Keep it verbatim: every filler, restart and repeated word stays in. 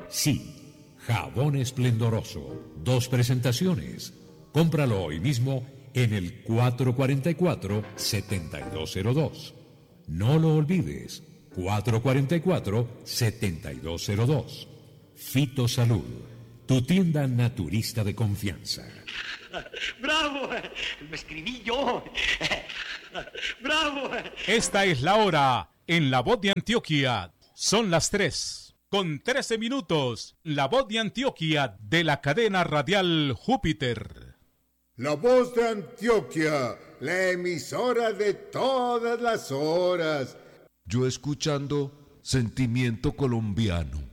Sí, jabón esplendoroso. Dos presentaciones. Cómpralo hoy mismo en el cuatro cuatro cuatro, siete dos cero dos. No lo olvides, cuatro cuatro cuatro, siete dos cero dos. Fitosalud, tu tienda naturista de confianza. ¡Bravo! ¡Me escribí yo! ¡Bravo! Esta es la hora en La Voz de Antioquia. Son las tres con trece minutos. La Voz de Antioquia de la cadena radial Júpiter. La Voz de Antioquia, la emisora de todas las horas. Yo escuchando Sentimiento Colombiano.